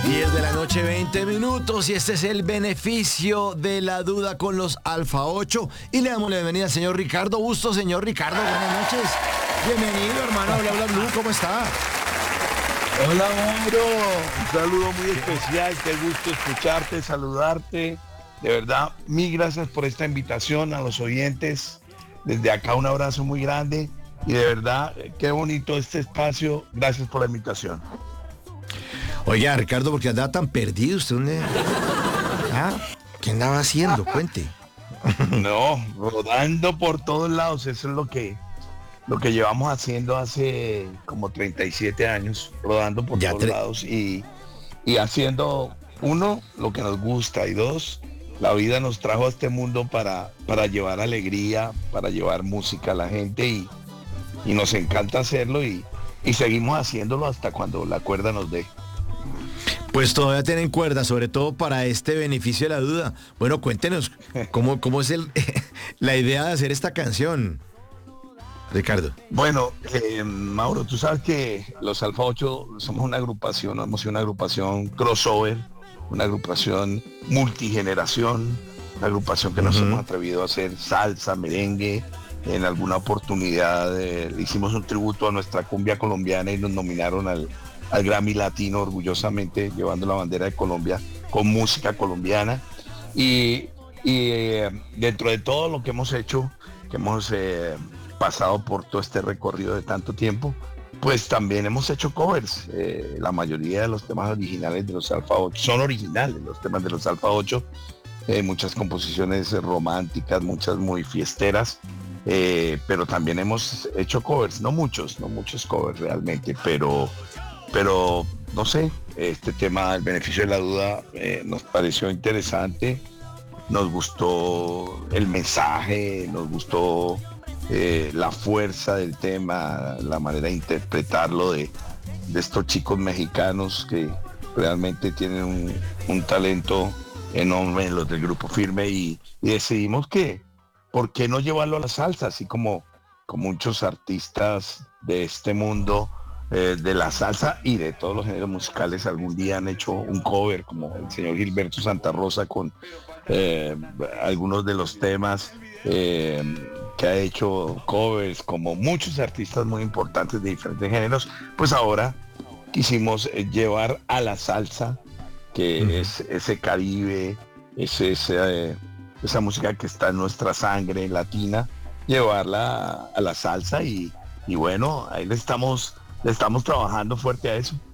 10 de la noche, 20 minutos, y este es el beneficio de la duda con los Alfa 8. Y le damos la bienvenida al señor Ricardo Bustos. Señor Ricardo, buenas noches. Bienvenido, hermano, Bla Blue, ¿cómo está? Hola, Mauro. Un saludo muy especial. Qué gusto escucharte, saludarte. De verdad, mil gracias por esta invitación a los oyentes. Desde acá un abrazo muy grande. Y de verdad, qué bonito este espacio. Gracias por la invitación. Oiga, Ricardo, ¿por qué andaba tan perdido usted? ¿Dónde? ¿Ah? ¿Qué andaba haciendo? Cuente. No, rodando por todos lados. Eso es lo que llevamos haciendo hace como 37 años, rodando por Ya todos lados y haciendo, uno, lo que nos gusta, y dos, la vida nos trajo a este mundo para llevar alegría, para llevar música a la gente y nos encanta hacerlo y seguimos haciéndolo hasta cuando la cuerda nos dé. Pues todavía tienen cuerda, sobre todo para este beneficio de la duda. Bueno, cuéntenos, ¿cómo es la idea de hacer esta canción, Ricardo? Bueno, Mauro, tú sabes que los Alfa 8 somos una agrupación, hemos sido una agrupación crossover, una agrupación multigeneración, una agrupación que nos hemos atrevido a hacer salsa, merengue. En alguna oportunidad hicimos un tributo a nuestra cumbia colombiana y nos nominaron al Grammy Latino, orgullosamente llevando la bandera de Colombia con música colombiana. Y dentro de todo lo que hemos hecho, que hemos pasado por todo este recorrido de tanto tiempo, pues también hemos hecho covers. La mayoría de los temas originales de los Alfa 8 son originales, los temas de los Alfa 8, muchas composiciones románticas, muchas muy fiesteras, pero también hemos hecho covers, no muchos covers realmente, pero no sé, este tema, el beneficio de la duda, nos pareció interesante, nos gustó el mensaje, nos gustó la fuerza del tema, la manera de interpretarlo de estos chicos mexicanos que realmente tienen un talento enorme, los del Grupo Firme, y decidimos que, ¿por qué no llevarlo a la salsa? Así como muchos artistas de este mundo, de la salsa y de todos los géneros musicales, algún día han hecho un cover, como el señor Gilberto Santa Rosa con algunos de los temas, que ha hecho covers, como muchos artistas muy importantes de diferentes géneros. Pues ahora quisimos llevar a la salsa, que es ese Caribe, esa música que está en nuestra sangre latina, llevarla a la salsa y bueno, ahí le estamos trabajando fuerte a eso.